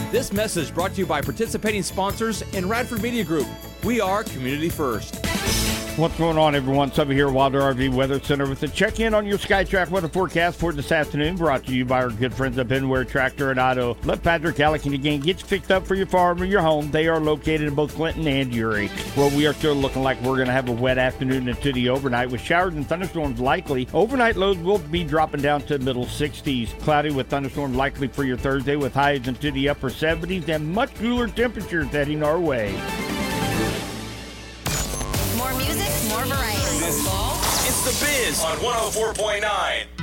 This message brought to you by participating sponsors and Radford Media Group. We are Community First. What's going on, everyone? Subby here, Wilder RV Weather Center with a check-in on your SkyTrack weather forecast for this afternoon, brought to you by our good friends at Benware Tractor and Auto. Let Patrick Alec and again get you fixed up for your farm or your home. They are located in both Clinton and Uri. Well, we are still looking like we're going to have a wet afternoon into the overnight with showers and thunderstorms likely. Overnight lows will be dropping down to middle 60s. Cloudy with thunderstorms likely for your Thursday with highs into the upper 70s and much cooler temperatures heading our way. More music, more variety. This fall, it's The Biz on 104.9.